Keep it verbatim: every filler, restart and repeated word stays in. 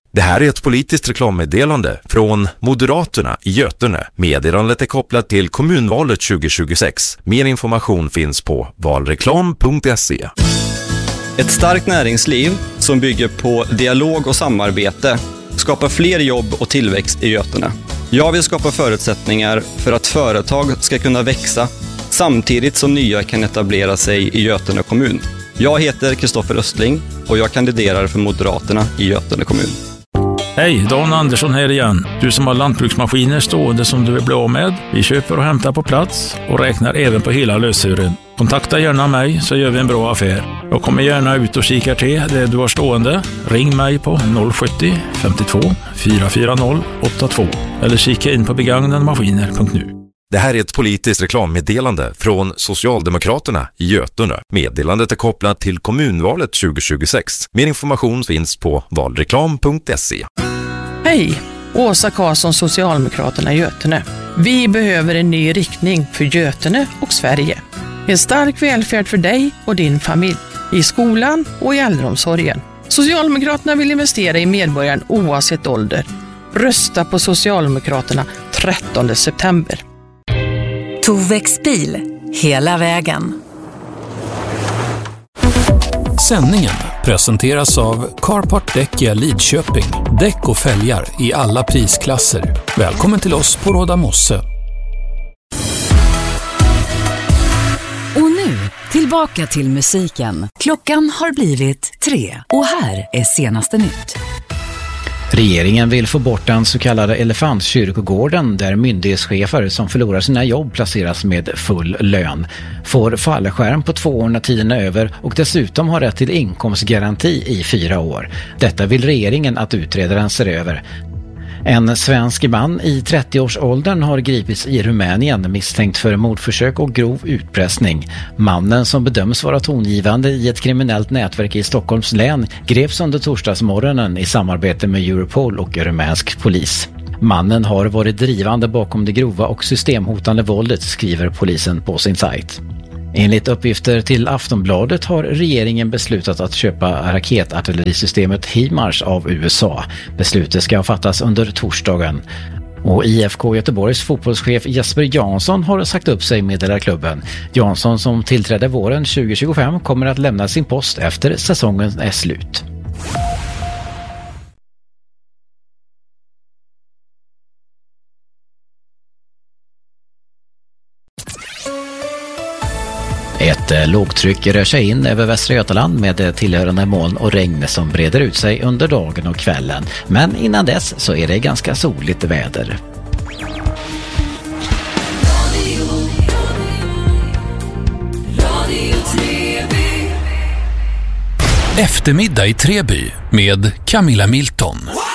Det här är ett politiskt reklammeddelande från Moderaterna i Götene. Meddelandet är kopplat till kommunvalet tjugo tjugosex. Mer information finns på valreklam punkt se. Ett starkt näringsliv som bygger på dialog och samarbete skapar fler jobb och tillväxt i Götene. Jag vill skapa förutsättningar för att företag ska kunna växa samtidigt som nya kan etablera sig i Götene kommun. Jag heter Kristoffer Östling och jag kandiderar för Moderaterna i Götene kommun. Hej, Dan Andersson här igen. Du som har lantbruksmaskiner stående som du vill bli av med. Vi köper och hämtar på plats och räknar även på hela lösören. Kontakta gärna mig så gör vi en bra affär. Jag kommer gärna ut och kikar till det du har stående. Ring mig på noll sjuttio femtiotvå fyra fyra noll åtta två eller kika in på begagnadmaskiner punkt nu. Det här är ett politiskt reklammeddelande från Socialdemokraterna i Götene. Meddelandet är kopplat till kommunvalet tjugo tjugosex. Mer information finns på valreklam punkt se. Hej, Åsa Karlsson, Socialdemokraterna i Götene. Vi behöver en ny riktning för Götene och Sverige. En stark välfärd för dig och din familj. I skolan och i äldreomsorgen. Socialdemokraterna vill investera i medborgaren oavsett ålder. Rösta på Socialdemokraterna trettonde september. Tovex bil, hela vägen. Sändningen presenteras av Carpart Däck i Lidköping. Däck och fälgar i alla prisklasser. Välkommen till oss på Råda Mosse. Och nu, tillbaka till musiken. Klockan har blivit tre och här är senaste nytt. Regeringen vill få bort den så kallade elefantkyrkogården där myndighetschefer som förlorar sina jobb placeras med full lön, får fallskärm på två år när tiden är över och dessutom har rätt till inkomstgaranti i fyra år. Detta vill regeringen att utredaren ser över. En svensk man i trettio-årsåldern har gripits i Rumänien misstänkt för mordförsök och grov utpressning. Mannen, som bedöms vara tongivande i ett kriminellt nätverk i Stockholms län, greps under torsdagsmorgonen i samarbete med Europol och rumänsk polis. Mannen har varit drivande bakom det grova och systemhotande våldet, skriver polisen på sin sajt. Enligt uppgifter till Aftonbladet har regeringen beslutat att köpa raketartillerisystemet HIMARS av U S A. Beslutet ska fattas under torsdagen. Och I F K Göteborgs fotbollschef Jesper Jansson har sagt upp sig, meddelar klubben. Jansson, som tillträdde våren tjugo tjugofem, kommer att lämna sin post efter säsongen är slut. Ett lågtryck rör sig in över Västra Götaland med tillhörande moln och regn som breder ut sig under dagen och kvällen. Men innan dess så är det ganska soligt väder. Eftermiddag i Treby med Camilla Milton.